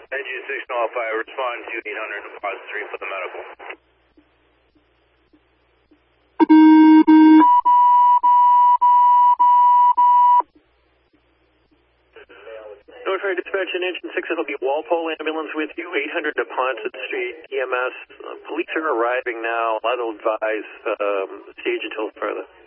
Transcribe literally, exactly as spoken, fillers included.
Engine six oh five, respond to eight hundred deposit three for the medical. North Fire Dispatch and Engine six, it'll be Walpole Ambulance with you, eight hundred Ponset Street, E M S. Uh, police are arriving now. I'll advise um, stage until further.